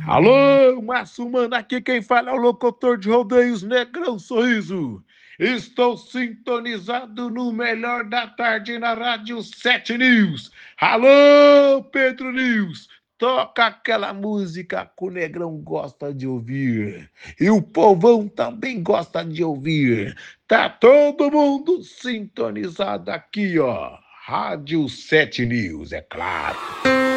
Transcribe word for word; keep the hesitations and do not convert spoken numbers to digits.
Alô, Massumana, aqui quem fala é o locutor de rodeios Negrão Sorriso. Estou sintonizado no melhor da tarde na Rádio sete News. Alô, Pedro News, toca aquela música que o Negrão gosta de ouvir. E o povão também gosta de ouvir. Tá todo mundo sintonizado aqui, ó. Rádio sete News, é claro.